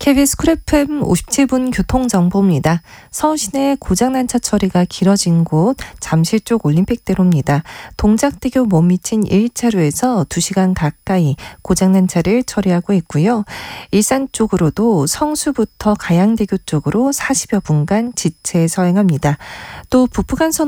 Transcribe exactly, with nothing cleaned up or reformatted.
케이비에스 쿨 에프엠 오십칠 분 교통정보입니다. 서울 시내 고장난 차 처리가 길어진 곳 잠실 쪽 올림픽대로입니다. 동작대교 못 미친 일 차로에서 두 시간 가까이 고장난 차를 처리하고 있고요. 일산 쪽으로도 성수부터 가양대교 쪽으로 사십여 분간 지체 서행합니다. 또 북부간선